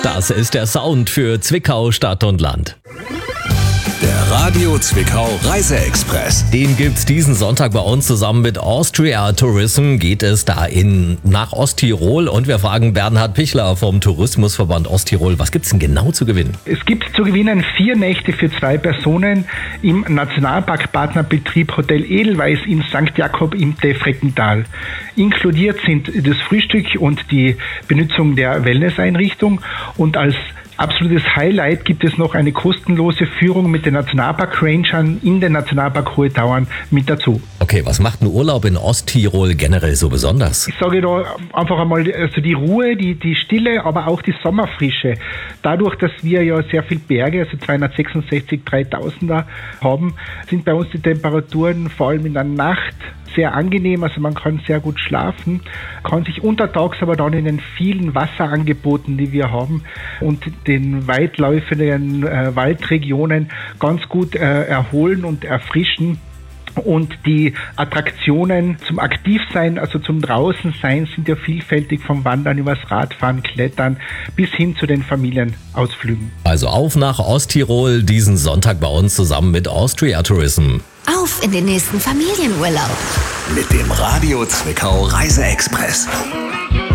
Das ist der Sound für Zwickau, Stadt und Land. Der Radio Zwickau Reiseexpress. Den gibt's diesen Sonntag bei uns zusammen mit Austria Tourism. Geht es da nach Osttirol und wir fragen Bernhard Pichler vom Tourismusverband Osttirol. Was gibt's denn genau zu gewinnen? Es gibt zu gewinnen 4 Nächte für 2 Personen im Nationalpark-Partnerbetrieb Hotel Edelweiss in St. Jakob im Defreckental. Inkludiert sind das Frühstück und die Benutzung der Wellnesseinrichtung und als absolutes Highlight gibt es noch eine kostenlose Führung mit den Nationalpark-Rangern in den Nationalpark Hohe Tauern mit dazu. Okay, was macht ein Urlaub in Osttirol generell so besonders? Ich sage da einfach einmal, also die Ruhe, die Stille, aber auch die Sommerfrische. Dadurch, dass wir ja sehr viel Berge, also 266 3000er haben, sind bei uns die Temperaturen vor allem in der Nacht sehr angenehm, also man kann sehr gut schlafen, kann sich untertags aber dann in den vielen Wasserangeboten, die wir haben und den weitläufigen Waldregionen ganz gut erholen und erfrischen. Und die Attraktionen zum Aktivsein, also zum Draußensein, sind ja vielfältig, vom Wandern übers Radfahren, Klettern bis hin zu den Familienausflügen. Also auf nach Osttirol diesen Sonntag bei uns zusammen mit Austria Tourism. Auf in den nächsten Familienurlaub. Mit dem Radio Zwickau Reiseexpress.